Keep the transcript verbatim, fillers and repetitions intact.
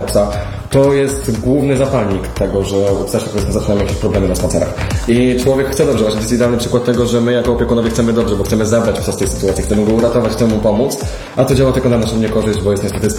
psa, to jest główny zapalnik tego, że u psa się powiedzmy zaczynają jakieś problemy na spacerach. I człowiek chce dobrze, właśnie to jest idealny przykład tego, że my jako opiekunowie chcemy dobrze, bo chcemy zabrać psa z tej sytuacji, chcemy go uratować, chcemy mu pomóc, a to działa tylko na naszą niekorzyść, bo jest niestety